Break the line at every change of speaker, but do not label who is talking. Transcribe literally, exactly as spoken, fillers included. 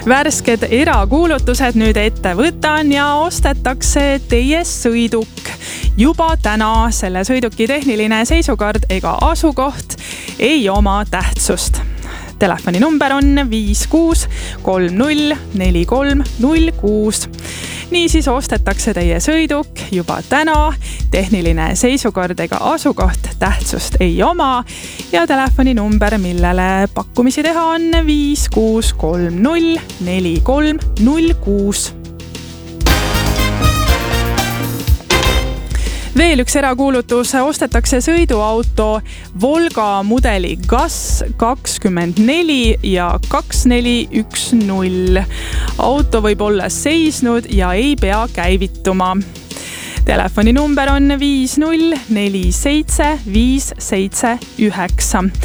Värsked erakuulutused nüüd ette võtan ja ostetakse teie sõiduk. Juba täna selle sõiduki tehniline seisukord ega asukoht ei oma tähtsust. Telefoninumber on viis kuus kolm null neli kolm null kuus. Niisiis ostetakse teie sõiduk juba täna. Tehniline seisukord ega asukoht tähtsust ei oma ja telefoninumber, millele pakkumisi teha on viis kuus kolm null neli kolm null kuus. Veel üks erakuulutus, ostetakse sõiduauto Volga mudeli Gas kakskümmend neli ja kaks neli üks null. Auto võib olla seisnud ja ei pea käivituma. Telefoninumber on viis null neli seitse viis seitse üheksa.